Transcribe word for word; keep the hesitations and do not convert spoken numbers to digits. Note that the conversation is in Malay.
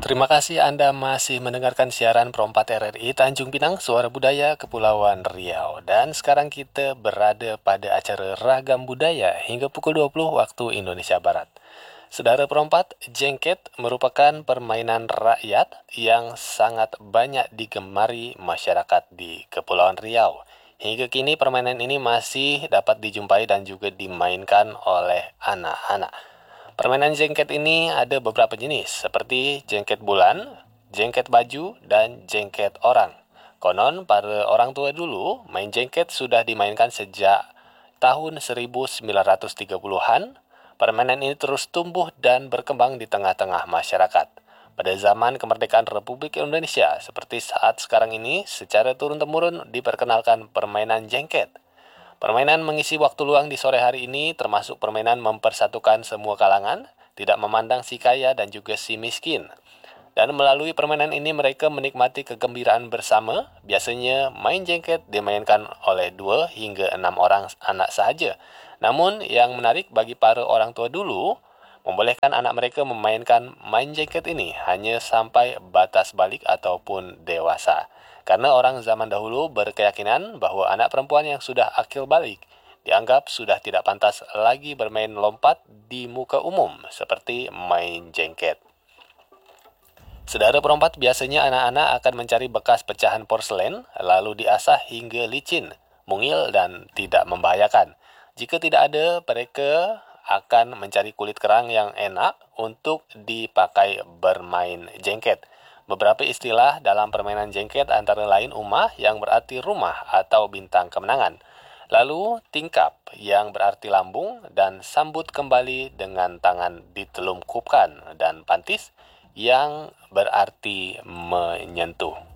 Terima kasih Anda masih mendengarkan siaran Pro empat R R I Tanjung Pinang, Suara Budaya Kepulauan Riau. Dan sekarang kita berada pada acara Ragam Budaya hingga pukul dua puluh waktu Indonesia Barat. Saudara Pro empat, jengket merupakan permainan rakyat yang sangat banyak digemari masyarakat di Kepulauan Riau. Hingga kini permainan ini masih dapat dijumpai dan juga dimainkan oleh anak-anak. Permainan jengket ini ada beberapa jenis, seperti jengket bulan, jengket baju, dan jengket orang. Konon, para orang tua dulu, main jengket sudah dimainkan sejak tahun seribu sembilan ratus tiga puluhan. Permainan ini terus tumbuh dan berkembang di tengah-tengah masyarakat. Pada zaman kemerdekaan Republik Indonesia, seperti saat sekarang ini, secara turun-temurun diperkenalkan permainan jengket. Permainan mengisi waktu luang di sore hari ini termasuk permainan mempersatukan semua kalangan, tidak memandang si kaya dan juga si miskin. Dan melalui permainan ini mereka menikmati kegembiraan bersama. Biasanya main jengket dimainkan oleh dua hingga enam orang anak sahaja. Namun yang menarik bagi para orang tua dulu, membolehkan anak mereka memainkan main jengket ini hanya sampai batas balik ataupun dewasa. Karena orang zaman dahulu berkeyakinan bahwa anak perempuan yang sudah akil balik dianggap sudah tidak pantas lagi bermain lompat di muka umum seperti main jengket. Saudara perempat, biasanya anak-anak akan mencari bekas pecahan porselen lalu diasah hingga licin, mungil dan tidak membahayakan. Jika tidak ada, mereka akan mencari kulit kerang yang enak untuk dipakai bermain jengket. Beberapa istilah dalam permainan jengket antara lain umah yang berarti rumah atau bintang kemenangan. Lalu tingkap yang berarti lambung dan sambut kembali dengan tangan ditelungkupkan, dan pantis yang berarti menyentuh.